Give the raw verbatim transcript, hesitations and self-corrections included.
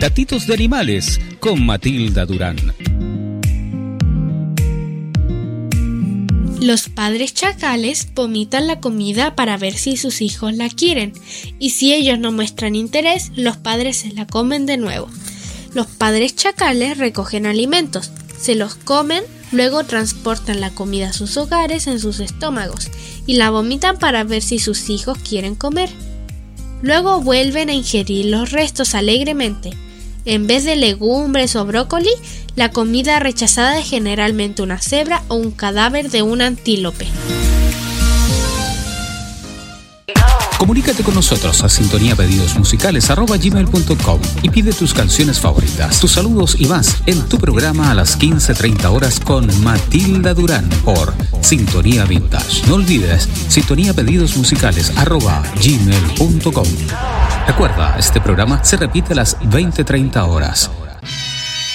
Datitos de animales con Matilda Durán. Los padres chacales vomitan la comida para ver si sus hijos la quieren, y si ellos no muestran interés, los padres se la comen de nuevo. Los padres chacales recogen alimentos, se los comen, luego transportan la comida a sus hogares en sus estómagos y la vomitan para ver si sus hijos quieren comer. Luego vuelven a ingerir los restos alegremente. En vez de legumbres o brócoli, la comida rechazada es generalmente una cebra o un cadáver de un antílope. Comunícate con nosotros a sintonía pedidos musicales arroba gmail punto com y pide tus canciones favoritas, tus saludos y más en tu programa a las quince treinta horas con Matilda Durán por Sintonía Vintage. No olvides, sintonía pedidos musicales arroba gmail punto com. Recuerda, este programa se repite a las veinte treinta horas.